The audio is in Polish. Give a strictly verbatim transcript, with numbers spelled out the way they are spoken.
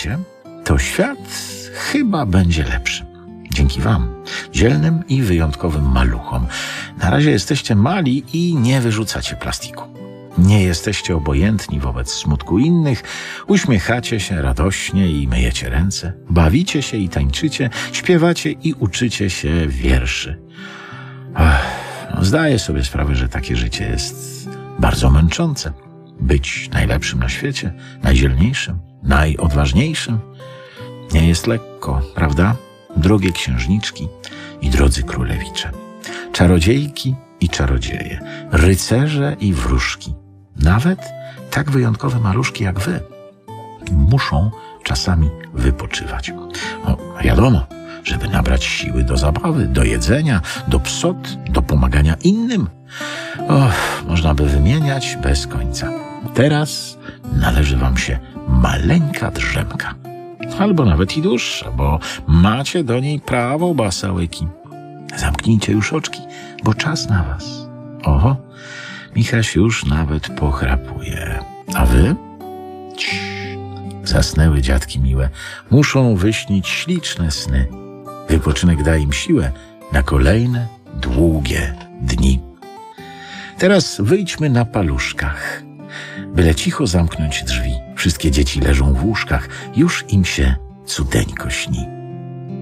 się, to świat chyba będzie lepszy. Dzięki wam, dzielnym i wyjątkowym maluchom. Na razie jesteście mali i nie wyrzucacie plastiku. Nie jesteście obojętni wobec smutku innych, uśmiechacie się radośnie i myjecie ręce, bawicie się i tańczycie, śpiewacie i uczycie się wierszy. Ach, no zdaję sobie sprawę, że takie życie jest bardzo męczące. Być najlepszym na świecie, najdzielniejszym, najodważniejszym nie jest lekko, prawda? Drogie księżniczki i drodzy królewicze, czarodziejki i czarodzieje, rycerze i wróżki, nawet tak wyjątkowe maluszki jak wy, muszą czasami wypoczywać. No, wiadomo, żeby nabrać siły do zabawy, do jedzenia, do psot, do pomagania innym. Och, można by wymieniać bez końca. Teraz należy wam się maleńka drzemka. Albo nawet i dłuższa, bo macie do niej prawo, basałyki. Zamknijcie już oczki, bo czas na was. Oho, Michaś już nawet pochrapuje. A wy? Cii. Zasnęły dziadki miłe. Muszą wyśnić śliczne sny. Wypoczynek da im siłę na kolejne, długie dni. Teraz wyjdźmy na paluszkach. Byle cicho zamknąć drzwi. Wszystkie dzieci leżą w łóżkach. Już im się cudeńko śni.